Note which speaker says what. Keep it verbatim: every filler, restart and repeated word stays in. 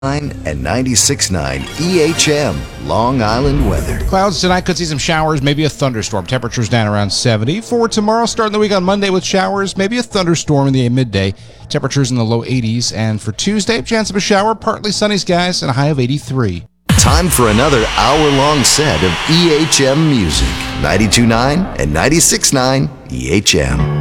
Speaker 1: and ninety-six point nine E H M, Long Island weather.
Speaker 2: Clouds tonight, could see some showers, maybe a thunderstorm. Temperatures down around seventy. For tomorrow, starting the week on Monday with showers, maybe a thunderstorm in the midday. Temperatures in the low eighties. And for Tuesday, chance of a shower, partly sunny skies, and a high of eighty-three.
Speaker 1: Time for another hour-long set of E H M music. ninety-two point nine and ninety-six point nine E H M.